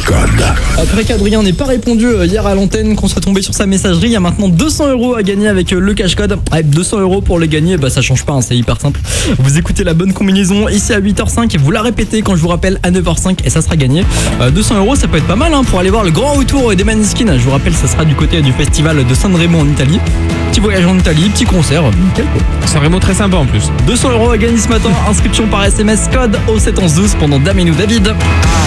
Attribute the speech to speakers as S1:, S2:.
S1: Après qu'Adrien n'ait pas répondu hier à l'antenne, qu'on soit tombé sur sa messagerie, il y a maintenant 200 € à gagner avec le cash code. Ouais, 200 € pour les gagner, ça change pas, c'est hyper simple. Vous écoutez la bonne combinaison ici à 8h05 et vous la répétez quand je vous rappelle à 9h05 et ça sera gagné. 200 € ça peut être pas mal pour aller voir le grand retour des Maneskin. Je vous rappelle, ça sera du côté du festival de Sanremo en Italie. Petit voyage en Italie, petit concert, nickel quoi.
S2: Sanremo très sympa en plus.
S1: 200 € à gagner ce matin, inscription par SMS code au 71112 pendant Dame et nous David.